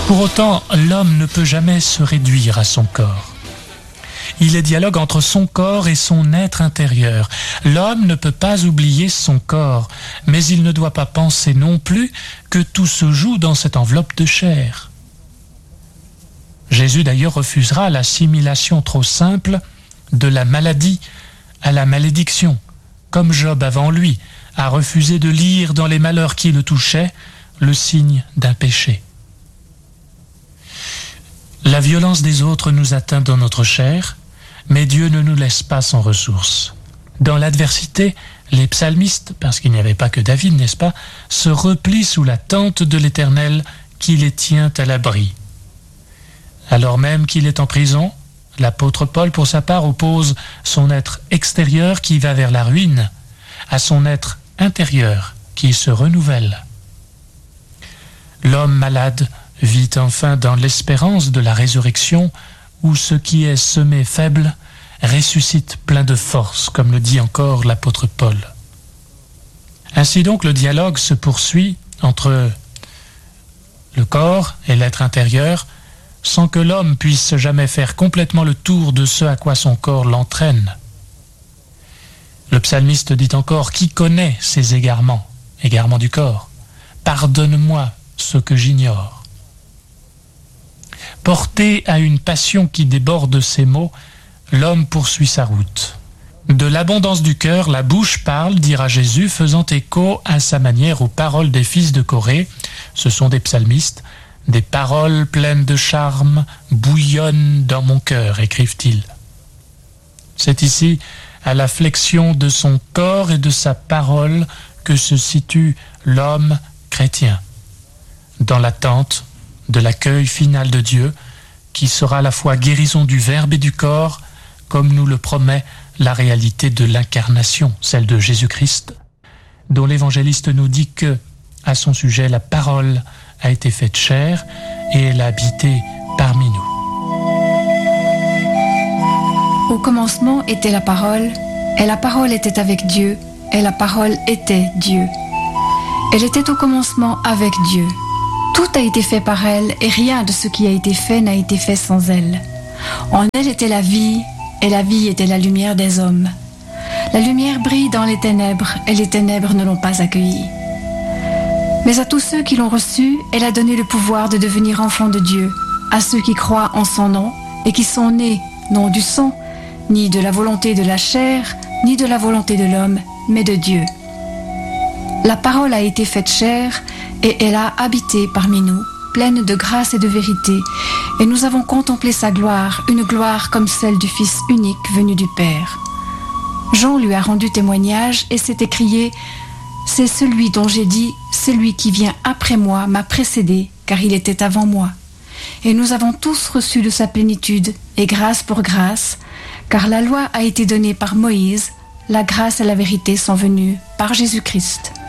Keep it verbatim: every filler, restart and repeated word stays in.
Pour autant, l'homme ne peut jamais se réduire à son corps. Il est dialogue entre son corps et son être intérieur. L'homme ne peut pas oublier son corps, mais il ne doit pas penser non plus que tout se joue dans cette enveloppe de chair. Jésus d'ailleurs refusera l'assimilation trop simple de la maladie à la malédiction, comme Job avant lui a refusé de lire dans les malheurs qui le touchaient le signe d'un péché. La violence des autres nous atteint dans notre chair, mais Dieu ne nous laisse pas sans ressources. Dans l'adversité, les psalmistes, parce qu'il n'y avait pas que David, n'est-ce pas, se replient sous la tente de l'Éternel qui les tient à l'abri. Alors même qu'il est en prison, l'apôtre Paul, pour sa part, oppose son être extérieur qui va vers la ruine à son être intérieur qui se renouvelle. L'homme malade vit enfin dans l'espérance de la résurrection où ce qui est semé faible ressuscite plein de force, comme le dit encore l'apôtre Paul. Ainsi donc, le dialogue se poursuit entre le corps et l'être intérieur, sans que l'homme puisse jamais faire complètement le tour de ce à quoi son corps l'entraîne. Le psalmiste dit encore « Qui connaît ces égarements, égarements du corps? Pardonne-moi ce que j'ignore. » Porté à une passion qui déborde ses mots, l'homme poursuit sa route. De l'abondance du cœur, la bouche parle, dira Jésus, faisant écho à sa manière aux paroles des fils de Corée. Ce sont des psalmistes. Des paroles pleines de charme bouillonnent dans mon cœur, écrivent-ils. C'est ici, à la flexion de son corps et de sa parole, que se situe l'homme chrétien, dans l'attente de l'accueil final de Dieu, qui sera à la fois guérison du verbe et du corps, comme nous le promet la réalité de l'incarnation, celle de Jésus-Christ, dont l'évangéliste nous dit que, à son sujet, la parole a été faite chair et elle a habité parmi nous. Au commencement était la parole, et la parole était avec Dieu, et la parole était Dieu. Elle était au commencement avec Dieu. Tout a été fait par elle, et rien de ce qui a été fait n'a été fait sans elle. En elle était la vie, et la vie était la lumière des hommes. La lumière brille dans les ténèbres, et les ténèbres ne l'ont pas accueillie. Mais à tous ceux qui l'ont reçu, elle a donné le pouvoir de devenir enfants de Dieu, à ceux qui croient en son nom, et qui sont nés, non du sang, ni de la volonté de la chair, ni de la volonté de l'homme, mais de Dieu. La parole a été faite chair, et elle a habité parmi nous, pleine de grâce et de vérité, et nous avons contemplé sa gloire, une gloire comme celle du Fils unique venu du Père. Jean lui a rendu témoignage et s'est écrié « C'est celui dont j'ai dit, celui qui vient après moi m'a précédé, car il était avant moi. » Et nous avons tous reçu de sa plénitude, et grâce pour grâce, car la loi a été donnée par Moïse, la grâce et la vérité sont venues par Jésus-Christ.